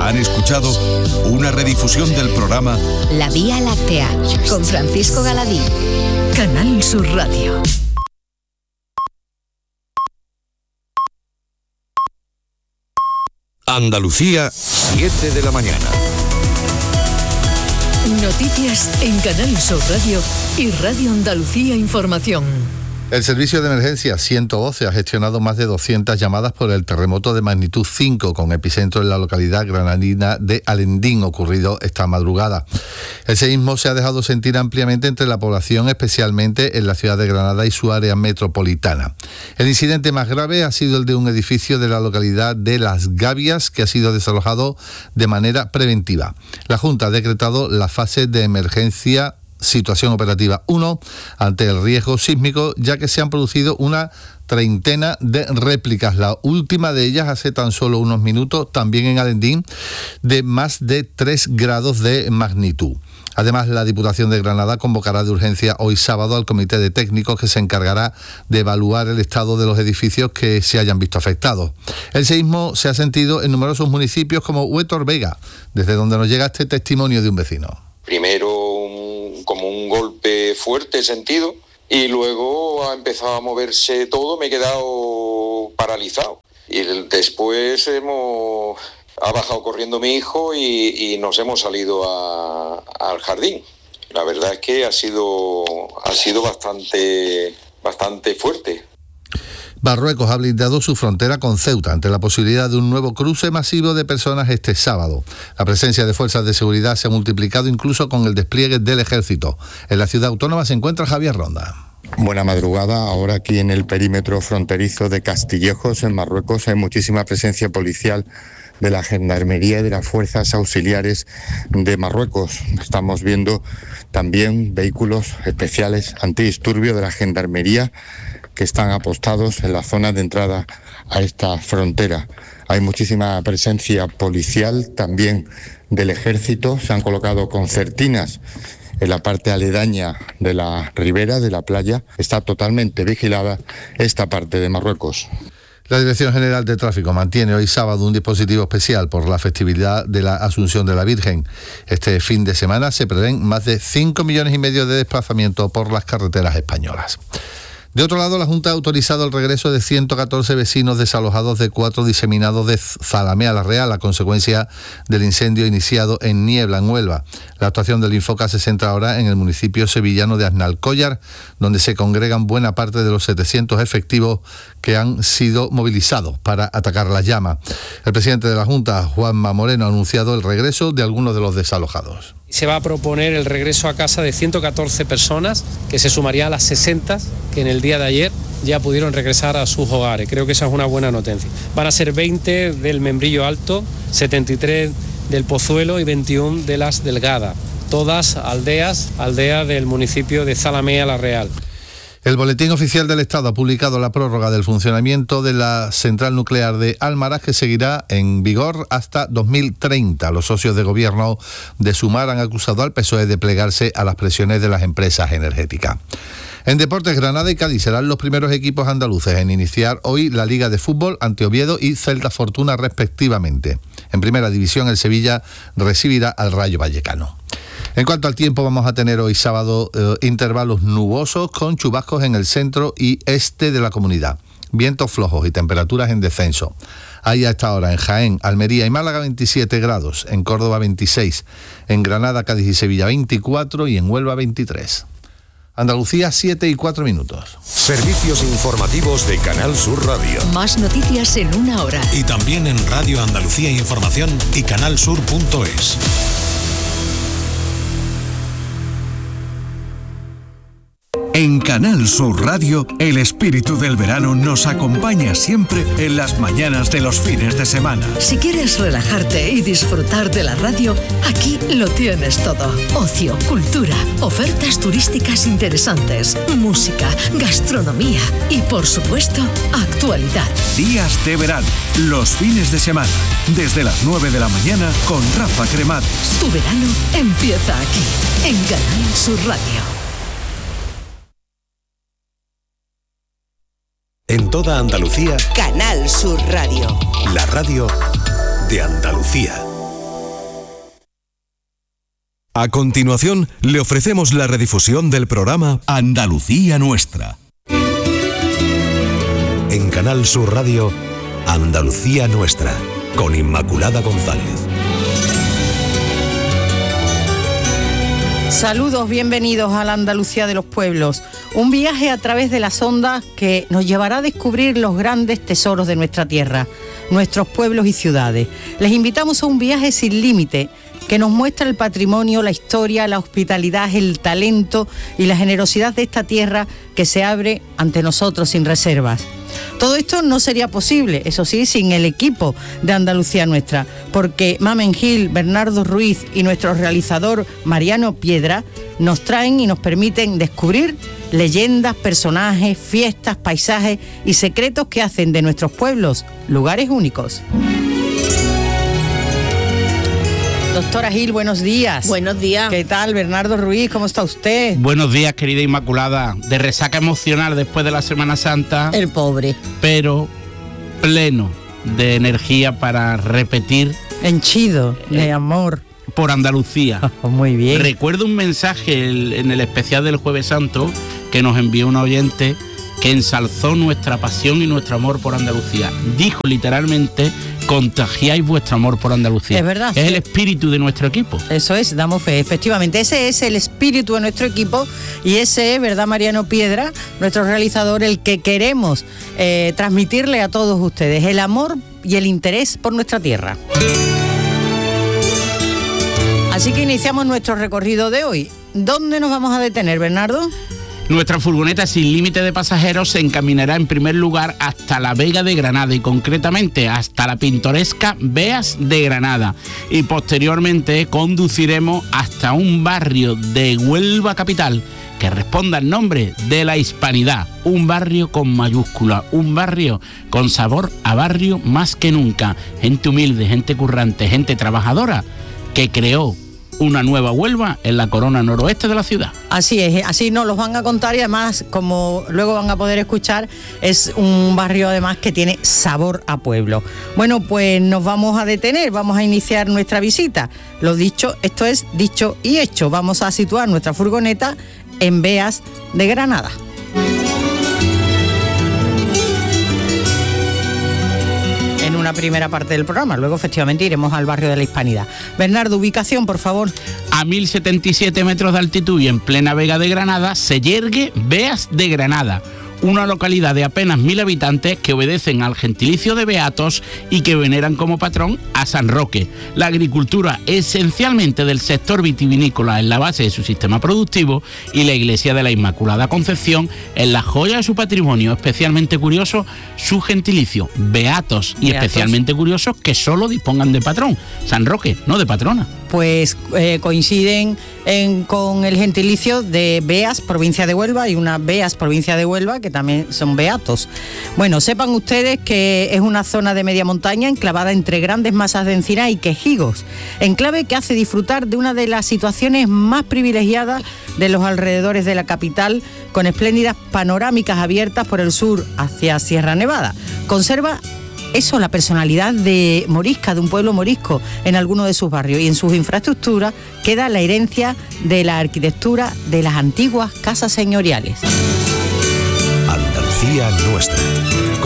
Han escuchado una redifusión del programa La Vía Láctea, con Francisco Galadí. Canal Sur Radio. Andalucía, 7 de la mañana. Noticias en Canal Sur Radio y Radio Andalucía Información. El Servicio de Emergencia 112 ha gestionado más de 200 llamadas por el terremoto de magnitud 5 con epicentro en la localidad granadina de Alendín, ocurrido esta madrugada. El seísmo se ha dejado sentir ampliamente entre la población, especialmente en la ciudad de Granada y su área metropolitana. El incidente más grave ha sido el de un edificio de la localidad de Las Gavias, que ha sido desalojado de manera preventiva. La Junta ha decretado la fase de emergencia Situación operativa 1 ante el riesgo sísmico, ya que se han producido una treintena de réplicas, la última de ellas hace tan solo unos minutos, también en Alendín, de más de 3 grados de magnitud. Además, la Diputación de Granada convocará de urgencia hoy sábado al comité de técnicos que se encargará de evaluar el estado de los edificios que se hayan visto afectados. El seísmo se ha sentido en numerosos municipios como Huétor Vega, desde donde nos llega este testimonio de un vecino. Primero como un golpe fuerte sentido y luego ha empezado a moverse todo, me he quedado paralizado. Y después ha bajado corriendo mi hijo y nos hemos salido al jardín. La verdad es que ha sido bastante fuerte. Marruecos ha blindado su frontera con Ceuta ante la posibilidad de un nuevo cruce masivo de personas este sábado. La presencia de fuerzas de seguridad se ha multiplicado incluso con el despliegue del ejército. En la ciudad autónoma se encuentra Javier Ronda. Buena madrugada. Ahora aquí en el perímetro fronterizo de Castillejos, en Marruecos, hay muchísima presencia policial de la Gendarmería y de las fuerzas auxiliares de Marruecos. Estamos viendo también vehículos especiales antidisturbio de la Gendarmería que están apostados en la zona de entrada a esta frontera. Hay muchísima presencia policial, también del ejército. Se han colocado concertinas en la parte aledaña de la ribera de la playa. Está totalmente vigilada esta parte de Marruecos. La Dirección General de Tráfico mantiene hoy sábado un dispositivo especial por la festividad de la Asunción de la Virgen. Este fin de semana se prevén más de 5,5 millones de desplazamientos por las carreteras españolas. De otro lado, la Junta ha autorizado el regreso de 114 vecinos desalojados de 4 diseminados de Zalamea la Real a consecuencia del incendio iniciado en Niebla, en Huelva. La actuación del Infoca se centra ahora en el municipio sevillano de Aznalcóllar, donde se congregan buena parte de los 700 efectivos que han sido movilizados para atacar las llamas. El presidente de la Junta, Juanma Moreno, ha anunciado el regreso de algunos de los desalojados. Se va a proponer el regreso a casa de 114 personas, que se sumaría a las 60 que en el día de ayer ya pudieron regresar a sus hogares. Creo que esa es una buena noticia. Van a ser 20 del Membrillo Alto, 73 del Pozuelo y 21 de Las Delgadas. Todas aldeas del municipio de Zalamea la Real. El Boletín Oficial del Estado ha publicado la prórroga del funcionamiento de la central nuclear de Almaraz, que seguirá en vigor hasta 2030. Los socios de gobierno de Sumar han acusado al PSOE de plegarse a las presiones de las empresas energéticas. En deportes, Granada y Cádiz serán los primeros equipos andaluces en iniciar hoy la Liga de Fútbol ante Oviedo y Celta Fortuna respectivamente. En Primera División, el Sevilla recibirá al Rayo Vallecano. En cuanto al tiempo, vamos a tener hoy sábado intervalos nubosos con chubascos en el centro y este de la comunidad. Vientos flojos y temperaturas en descenso. Hay a esta hora en Jaén, Almería y Málaga 27 grados, en Córdoba 26, en Granada, Cádiz y Sevilla 24 y en Huelva 23. Andalucía, 7:04. Servicios informativos de Canal Sur Radio. Más noticias en una hora. Y también en Radio Andalucía Información y canalsur.es. En Canal Sur Radio, el espíritu del verano nos acompaña siempre en las mañanas de los fines de semana. Si quieres relajarte y disfrutar de la radio, aquí lo tienes todo. Ocio, cultura, ofertas turísticas interesantes, música, gastronomía y, por supuesto, actualidad. Días de verano, los fines de semana, desde las 9 de la mañana con Rafa Cremades. Tu verano empieza aquí, en Canal Sur Radio. En toda Andalucía, Canal Sur Radio. La radio de Andalucía. A continuación, le ofrecemos la redifusión del programa Andalucía Nuestra. En Canal Sur Radio, Andalucía Nuestra, con Inmaculada González. Saludos, bienvenidos a la Andalucía de los pueblos. Un viaje a través de las ondas que nos llevará a descubrir los grandes tesoros de nuestra tierra, nuestros pueblos y ciudades. Les invitamos a un viaje sin límite que nos muestra el patrimonio, la historia, la hospitalidad, el talento y la generosidad de esta tierra que se abre ante nosotros sin reservas. Todo esto no sería posible, eso sí, sin el equipo de Andalucía Nuestra, porque Mamen Gil, Bernardo Ruiz y nuestro realizador Mariano Piedra nos traen y nos permiten descubrir leyendas, personajes, fiestas, paisajes y secretos que hacen de nuestros pueblos lugares únicos. Doctora Gil, buenos días. Buenos días. ¿Qué tal, Bernardo Ruiz? ¿Cómo está usted? Buenos días, querida Inmaculada. De resaca emocional después de la Semana Santa. El pobre. Pero pleno de energía para repetir. Henchido de amor. Por Andalucía. Muy bien. Recuerdo un mensaje en el especial del Jueves Santo que nos envió un oyente que ensalzó nuestra pasión y nuestro amor por Andalucía. Dijo literalmente: contagiáis vuestro amor por Andalucía. Es verdad. Es el espíritu de nuestro equipo. Eso es, damos fe. Efectivamente, ese es el espíritu de nuestro equipo y ese es, ¿verdad, Mariano Piedra, nuestro realizador, el que queremos transmitirle a todos ustedes, el amor y el interés por nuestra tierra. Así que iniciamos nuestro recorrido de hoy. ¿Dónde nos vamos a detener, Bernardo? Nuestra furgoneta sin límite de pasajeros se encaminará en primer lugar hasta la Vega de Granada y concretamente hasta la pintoresca Beas de Granada, y posteriormente conduciremos hasta un barrio de Huelva capital que responda al nombre de la Hispanidad, un barrio con mayúscula, un barrio con sabor a barrio más que nunca, gente humilde, gente currante, gente trabajadora que creó una nueva Huelva en la corona noroeste de la ciudad. Así es, así nos los van a contar y además, como luego van a poder escuchar, es un barrio además que tiene sabor a pueblo. Bueno, pues nos vamos a detener, vamos a iniciar nuestra visita. Lo dicho, esto es dicho y hecho. Vamos a situar nuestra furgoneta en Beas de Granada. Una primera parte del programa, luego efectivamente iremos al barrio de la Hispanidad. Bernardo, ubicación, por favor. A 1077 metros de altitud y en plena Vega de Granada se yergue Beas de Granada, una localidad de apenas 1000 habitantes que obedecen al gentilicio de beatos y que veneran como patrón a San Roque. La agricultura, esencialmente del sector vitivinícola, es la base de su sistema productivo y la iglesia de la Inmaculada Concepción es la joya de su patrimonio. Especialmente curioso su gentilicio, beatos, y especialmente curiosos que solo dispongan de patrón, San Roque, no de patrona. Pues coinciden con el gentilicio de Beas, provincia de Huelva, y una Beas, provincia de Huelva, que también son beatos. Bueno, sepan ustedes que es una zona de media montaña enclavada entre grandes masas de encina y quejigos, enclave que hace disfrutar de una de las situaciones más privilegiadas de los alrededores de la capital, con espléndidas panorámicas abiertas por el sur hacia Sierra Nevada. Conserva eso, la personalidad de morisca, de un pueblo morisco en alguno de sus barrios, y en sus infraestructuras queda la herencia de la arquitectura de las antiguas casas señoriales. Andalucía Nuestra.